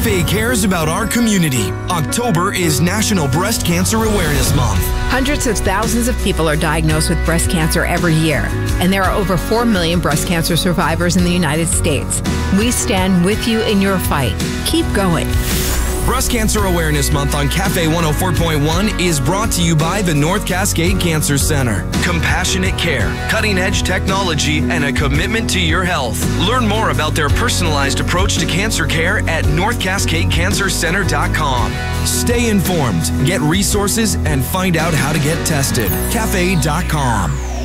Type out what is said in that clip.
Cafe cares about our community. October is National Breast Cancer Awareness Month. Hundreds of thousands of people are diagnosed with breast cancer every year, and there are over 4 million breast cancer survivors in the United States. We stand with you in your fight. Keep going. Breast Cancer Awareness Month on Cafe 104.1 is brought to you by the North Cascade Cancer Center. Compassionate care, cutting-edge technology, and a commitment to your health. Learn more about their personalized approach to cancer care at northcascadecancercenter.com. Stay informed, get resources, and find out how to get tested. Cafe.com.